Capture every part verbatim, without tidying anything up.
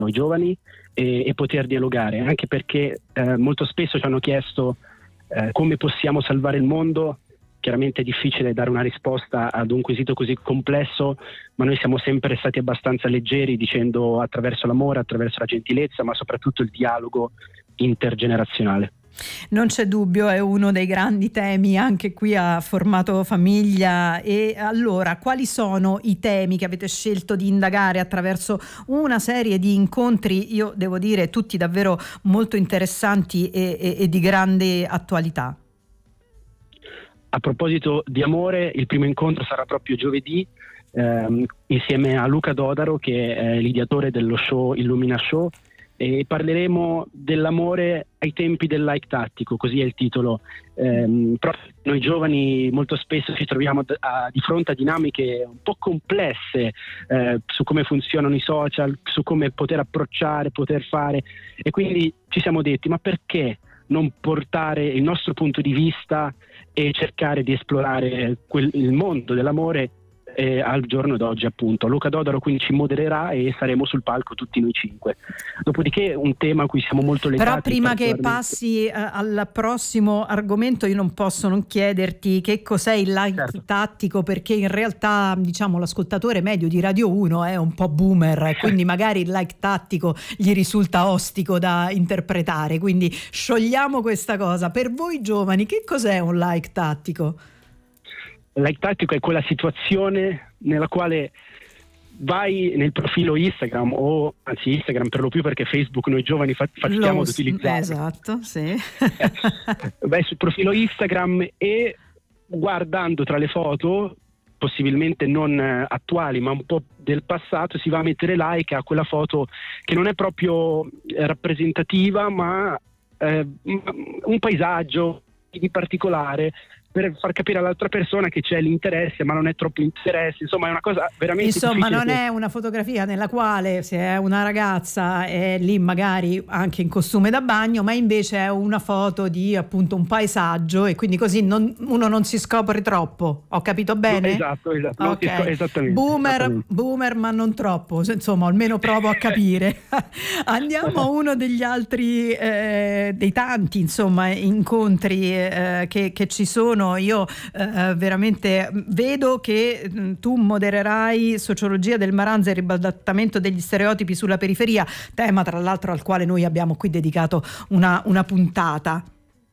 noi giovani e, e poter dialogare, anche perché eh, molto spesso ci hanno chiesto eh, come possiamo salvare il mondo. Chiaramente è difficile dare una risposta ad un quesito così complesso, ma noi siamo sempre stati abbastanza leggeri, dicendo attraverso l'amore, attraverso la gentilezza, ma soprattutto il dialogo intergenerazionale. Non c'è dubbio, è uno dei grandi temi, anche qui a Formato Famiglia. E allora, quali sono i temi che avete scelto di indagare attraverso una serie di incontri, io devo dire tutti davvero molto interessanti e, e, e di grande attualità? A proposito di amore, il primo incontro sarà proprio giovedì ehm, insieme a Luca Dodaro, che è l'ideatore dello show Illumina Show, e parleremo dell'amore ai tempi del like tattico, così è il titolo. Ehm, proprio noi giovani molto spesso ci troviamo a, a, di fronte a dinamiche un po' complesse eh, su come funzionano i social, su come poter approcciare, poter fare, e quindi ci siamo detti: ma perché non portare il nostro punto di vista e cercare di esplorare quel, il mondo dell'amore eh, al giorno d'oggi, appunto. Luca Dodaro quindi ci modererà e saremo sul palco tutti noi cinque. Dopodiché un tema a cui siamo molto legati. Però prima che passi eh, al prossimo argomento, io non posso non chiederti che cos'è il like certo. tattico, perché in realtà, diciamo, l'ascoltatore medio di Radio uno è un po' boomer, quindi magari il like tattico gli risulta ostico da interpretare, quindi sciogliamo questa cosa. Per voi giovani, che cos'è un like tattico? Like tattico è quella situazione nella quale vai nel profilo Instagram, o anzi Instagram per lo più, perché Facebook noi giovani fa- facciamo Lo, ad utilizzare. Esatto, sì. Vai sul profilo Instagram e, guardando tra le foto, possibilmente non eh, attuali ma un po' del passato, si va a mettere like a quella foto che non è proprio rappresentativa, ma eh, un paesaggio di particolare, per far capire all'altra persona che c'è l'interesse, ma non è troppo interesse. Insomma, è una cosa veramente Insomma, non che... è una fotografia nella quale, se è una ragazza, è lì magari anche in costume da bagno, ma invece è una foto di appunto un paesaggio, e quindi così non, uno non si scopre troppo. Ho capito bene? No, esatto, esatto. Okay. No, esattamente. Boomer, esattamente. Boomer, ma non troppo. Insomma, almeno provo a capire. Andiamo a uno degli altri, eh, dei tanti, insomma, incontri eh, che, che ci sono. Io eh, veramente vedo che mh, tu modererai Sociologia del Maranza e ribaltamento degli stereotipi sulla periferia, tema tra l'altro al quale noi abbiamo qui dedicato una, una puntata.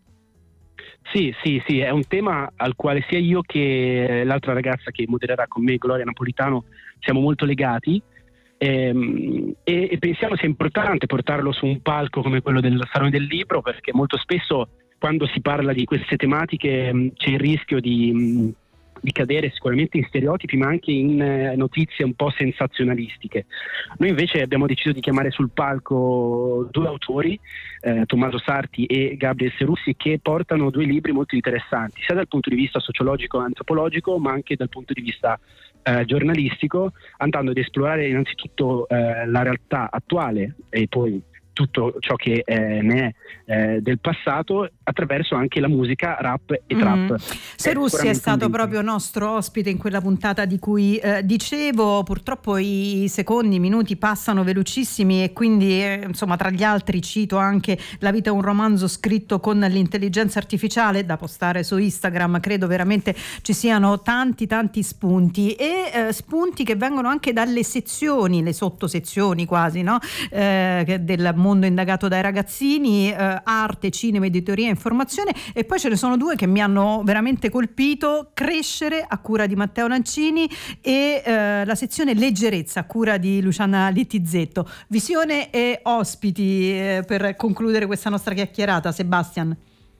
Sì, sì, sì, è un tema al quale sia io che l'altra ragazza che modererà con me, Gloria Napolitano, siamo molto legati. Ehm, e, e pensiamo sia importante portarlo su un palco come quello del Salone del Libro, perché molto spesso quando si parla di queste tematiche mh, c'è il rischio di, mh, di cadere sicuramente in stereotipi, ma anche in eh, notizie un po' sensazionalistiche. Noi invece abbiamo deciso di chiamare sul palco due autori, eh, Tommaso Sarti e Gabriel Serussi, che portano due libri molto interessanti, sia dal punto di vista sociologico e antropologico, ma anche dal punto di vista eh, giornalistico, andando ad esplorare innanzitutto eh, la realtà attuale e poi tutto ciò che eh, ne è eh, del passato, attraverso anche la musica rap e trap. Mm. Serussi è, è stato un proprio nostro ospite in quella puntata di cui eh, dicevo. Purtroppo i secondi, i minuti passano velocissimi, e quindi eh, insomma, tra gli altri cito anche La vita è un romanzo scritto con l'intelligenza artificiale, da postare su Instagram. Credo veramente ci siano tanti tanti spunti, e eh, spunti che vengono anche dalle sezioni, le sottosezioni quasi, no? Eh, del mondo indagato dai ragazzini, eh, arte, cinema, editoria, informazione. E poi ce ne sono due che mi hanno veramente colpito: Crescere a cura di Matteo Nancini e eh, la sezione Leggerezza a cura di Luciana Littizzetto. Visione e ospiti eh, per concludere questa nostra chiacchierata, Sebastian.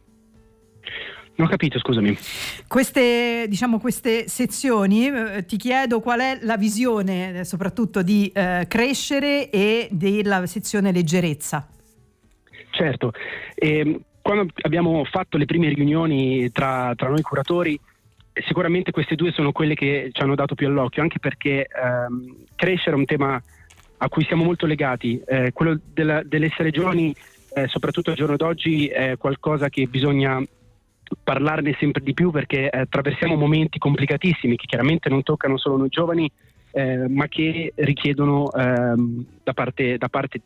Non ho capito, scusami. Queste, diciamo, queste sezioni, eh, ti chiedo qual è la visione eh, soprattutto di eh, Crescere e della sezione Leggerezza. Certo, e quando abbiamo fatto le prime riunioni tra, tra noi curatori, sicuramente queste due sono quelle che ci hanno dato più all'occhio, anche perché ehm, Crescere è un tema a cui siamo molto legati. Eh, quello della, dell'essere giovani, eh, soprattutto al giorno d'oggi, è qualcosa che bisogna parlarne sempre di più, perché eh, attraversiamo momenti complicatissimi che chiaramente non toccano solo noi giovani, eh, ma che richiedono ehm, da parte, da parte